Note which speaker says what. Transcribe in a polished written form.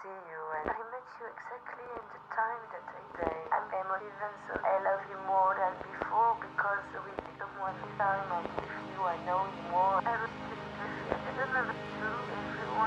Speaker 1: see you, and I met you exactly in the time that I say I'm emotive, so I love you more than before because with someone this time I'm with you, I know you more. I respect you, I don't know to everyone.